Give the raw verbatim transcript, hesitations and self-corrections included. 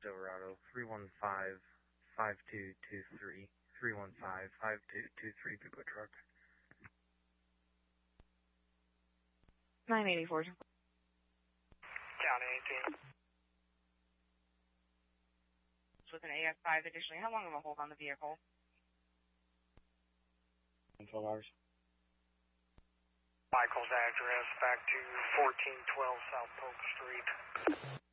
Silverado, three one five, five two two three, three one five, five two two three, people truck. nine eighty-four. County eighteen. With an A F five additionally, how long of a hold on the vehicle? twelve hours. Michael's address back to fourteen twelve South Polk Street.